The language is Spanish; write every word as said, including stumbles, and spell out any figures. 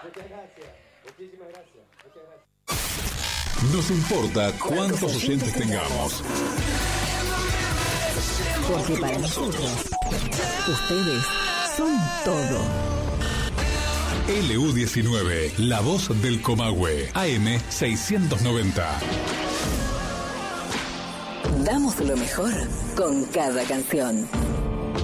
Muchas gracias. Muchísimas gracias. Muchas gracias. Nos importa cuántos oyentes tengamos. Porque para nosotros, ustedes son todo. L U diecinueve, la voz del Comahue, A M seiscientos noventa. Damos lo mejor con cada canción.